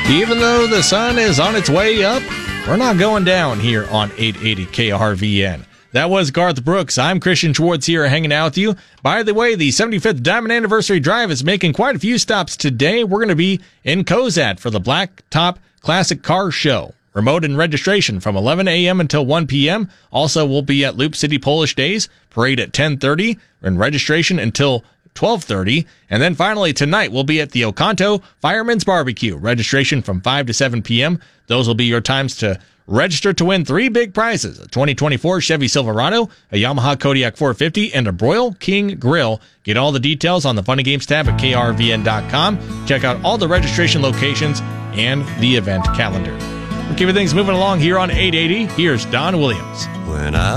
Even though the sun is on its way up, we're not going down here on 880 KRVN. That was Garth Brooks. I'm Christian Schwartz here hanging out with you. By the way, the 75th Diamond Anniversary Drive is making quite a few stops today. We're going to be in Cozad for the Blacktop Classic Car Show. Remote and registration from 11 a.m. until 1 p.m. Also, we'll be at Loop City Polish Days, parade at 10:30, and registration until 12:30. And then finally, tonight, we'll be at the Oconto Fireman's Barbecue. Registration from 5 to 7 p.m. Those will be your times to register to win 3 big prizes: a 2024 Chevy Silverado, a Yamaha Kodiak 450, and a Broil King Grill. Get all the details on the Fun and Games tab at krvn.com. Check out all the registration locations and the event calendar. We're keeping things moving along here on 880. Here's Don Williams. When I